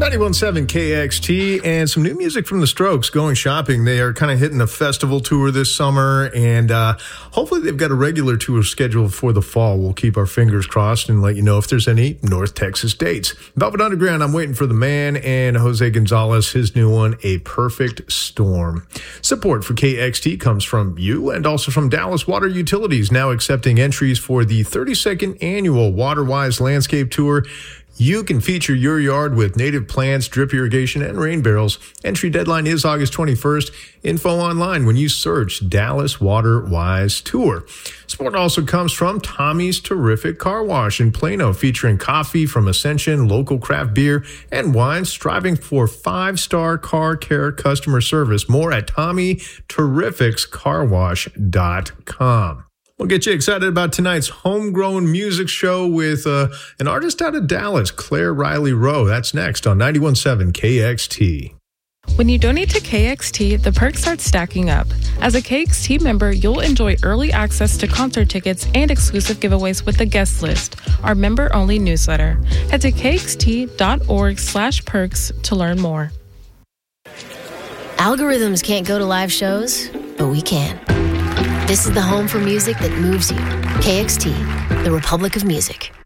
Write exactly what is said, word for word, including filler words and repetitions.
ninety-one point seven K X T, and some new music from The Strokes, Going Shopping. They are kind of hitting a festival tour this summer, and uh, hopefully they've got a regular tour scheduled for the fall. We'll keep our fingers crossed and let you know if there's any North Texas dates. Velvet Underground, I'm Waiting for the Man, and Jose Gonzalez, his new one, A Perfect Storm. Support for K X T comes from you and also from Dallas Water Utilities, now accepting entries for the thirty-second annual WaterWise Landscape Tour. You can feature your yard with native plants, drip irrigation, and rain barrels. Entry deadline is August twenty-first. Info online when you search Dallas Water Wise Tour. Support also comes from Tommy's Terrific Car Wash in Plano, featuring coffee from Ascension, local craft beer, and wine, striving for five-star car care customer service. More at Tommy Terrifics Car Wash dot com. We'll get you excited about tonight's homegrown music show with uh, an artist out of Dallas, Claire Riley Rowe. That's next on ninety-one point seven K X T. When you donate to K X T, the perks start stacking up. As a K X T member, you'll enjoy early access to concert tickets and exclusive giveaways with the guest list, our member-only newsletter. Head to kxt.org slash perks to learn more. Algorithms can't go to live shows, but we can. This is the home for music that moves you. K X T, the Republic of Music.